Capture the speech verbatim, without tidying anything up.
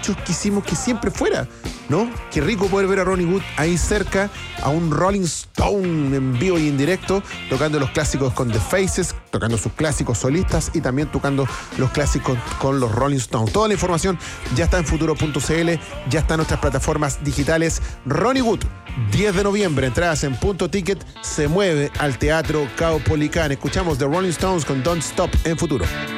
muchos quisimos que siempre fuera, ¿no? Qué rico poder ver a Ronnie Wood ahí cerca, a un Rolling Stone en vivo y en directo, tocando los clásicos con The Faces, tocando sus clásicos solistas y también tocando los clásicos con los Rolling Stones. Toda la información ya está en futuro punto c l, ya está en nuestras plataformas digitales. Ronnie Wood, diez de noviembre, entradas en Punto Ticket, se mueve al Teatro Caupolicán. Escuchamos The Rolling Stones con Don't Stop en Futuro.